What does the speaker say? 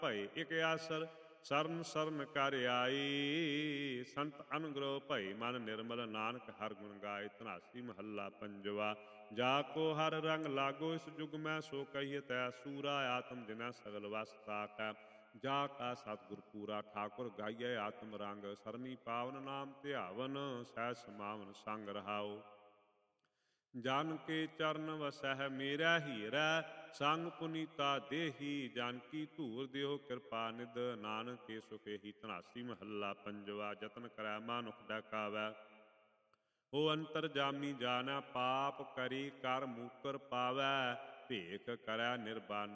ਭਏ ਇਕ ਆਸਰ, ਸਰਨ ਸਰਨ ਕਰ ਆਈ। ਸੰਤ ਅਨੁਗ੍ਰਹ ਭਏ ਮਨ ਨਿਰਮਲ, ਨਾਨਕ ਹਰਿ ਗੁਣ ਗਾਏ। ਧਨਾਸੀ ਮਹੱਲਾ ਪੰਜਵਾ। ਜਾ ਕੋ ਹਰ ਰੰਗ ਲਾਗੋ ਇਸ ਜੁਗ ਮੈਂ, ਸੋ ਕਹੀਏ ਤੈ ਸੂਰਾ ਆਤਮ ਜਿਨੈ ਸਗਲ ਵਸ ਤਾਕੈ। ਜਾ ਕਾ ਸਤਿਗੁਰ ਪੂਰਾ ਠਾਕੁਰ, ਗਾਈਐ ਆਤਮ ਰੰਗ। ਸਰਨੀ ਪਾਵਨ ਨਾਮ ਧਿਆਵਨ, ਸਹਿਜ ਸਮਾਵਨ ਸੰਗ ਰਹਾਉ। ਜਨ ਕੇ ਚਰਨ ਵਸਹਿ ਮੇਰਾ ਹੀਰੈ, ਸੰਗ ਪੁਨੀਤਾ ਦੇਹੀ। ਜਨ ਕੀ ਧੂਰ ਦਿਓ ਕਿਰਪਾ ਨਿਧ, ਨਾਨਕ ਕੇ ਸੁਖ ਏਹੀ। ਧਨਾਸੀ ਮਹੱਲਾ ਪੰਜਵਾ। ਜਤਨ ਕਰੈ ਮਨੁਖ ਡਕਾਵੈ, ਹੋ ਅੰਤਰ ਜਾਮੀ ਜਾਣੈ। ਪਾਪ ਕਰੀ ਕਰ ਮੂਕਰ ਪਾਵੈ, ਭੇਖ ਕਰੈ ਨਿਰਬਾਨੈ।